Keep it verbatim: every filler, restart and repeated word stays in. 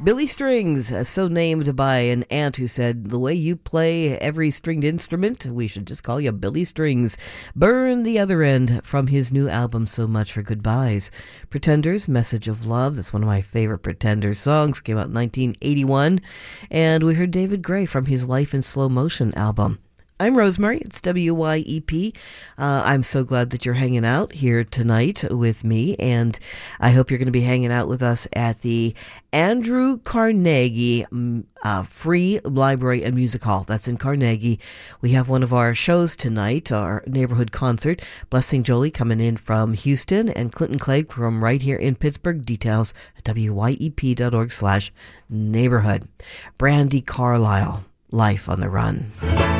Billy Strings, uh, so named by an aunt who said, the way you play every stringed instrument, we should just call you Billy Strings. Burn the Other End from his new album, So Much for Goodbyes. Pretenders, Message of Love. That's one of my favorite Pretenders songs. Came out in nineteen eighty-one. And we heard David Gray from his Life in Slow Motion album. I'm Rosemary. It's W Y E P. Uh, I'm so glad that you're hanging out here tonight with me, and I hope you're going to be hanging out with us at the Andrew Carnegie uh, Free Library and Music Hall. That's in Carnegie. We have one of our shows tonight, our neighborhood concert. Blessing Jolie coming in from Houston, and Clinton Clegg from right here in Pittsburgh. Details at W Y E P dot org slash neighborhood. Brandi Carlile, Life on the Run.